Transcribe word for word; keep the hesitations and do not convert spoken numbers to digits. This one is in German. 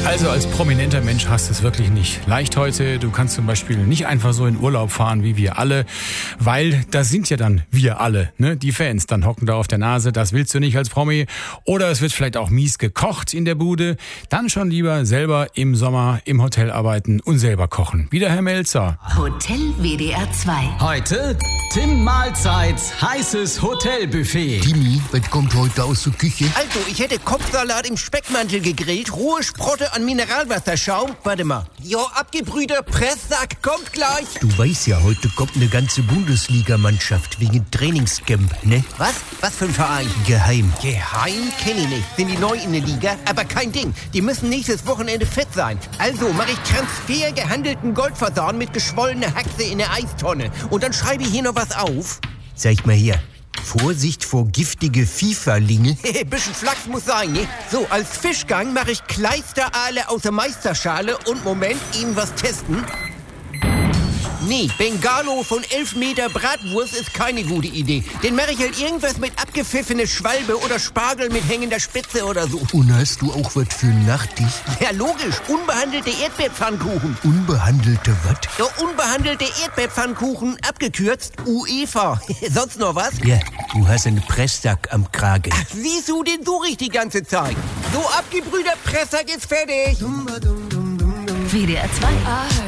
Also als prominenter Mensch hast du es wirklich nicht leicht heute. Du kannst zum Beispiel nicht einfach so in Urlaub fahren wie wir alle, weil da sind ja dann wir alle, ne? Die Fans, dann hocken da auf der Nase, das willst du nicht als Promi. Oder es wird vielleicht auch mies gekocht in der Bude. Dann schon lieber selber im Sommer im Hotel arbeiten und selber kochen. Wieder Herr Melzer. Hotel W D R zwei. Heute Tim Mahlzeits heißes Hotelbuffet. Timmy, was kommt heute aus der Küche? Also, ich hätte Kopfsalat im Speckmantel gegrillt, rohe Sprotte an Mineralwasserschaum. Warte mal. Jo, abgebrühter Presssack, kommt gleich. Du weißt ja, heute kommt eine ganze Bundesligamannschaft wegen Trainingscamp, ne? Was? Was für ein Verein? Geheim. Geheim kenne ich nicht. Sind die neu in der Liga? Aber kein Ding. Die müssen nächstes Wochenende fit sein. Also mache ich Transfer gehandelten Goldfasan mit geschwollener Haxe in der Eistonne. Und dann schreibe ich hier noch was auf. Sag mal hier. Vorsicht vor giftige FIFA-Linge. Bisschen Flachs muss sein, ne? So, als Fischgang mache ich Kleisterale aus der Meisterschale und Moment, eben was testen. Nee, Bengalo von elf Meter Bratwurst ist keine gute Idee. Den mache ich halt irgendwas mit abgepfiffene Schwalbe oder Spargel mit hängender Spitze oder so. Und hast du auch was für einen Nachtisch? Ja, logisch. Unbehandelte Erdbeerpfannkuchen. Unbehandelte was? Ja, unbehandelte Erdbeerpfannkuchen, abgekürzt UEFA. Sonst noch was? Ja, du hast einen Presssack am Kragen. Ach, siehst du, den suche ich die ganze Zeit. So, abgebrühter Presssack ist fertig. W D R zwei.